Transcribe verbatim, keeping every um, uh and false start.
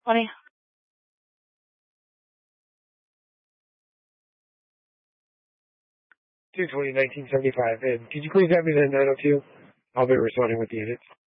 Funny. two twenty, nineteen seventy-five. And could you please have me the nine oh two? I'll be responding with the edits.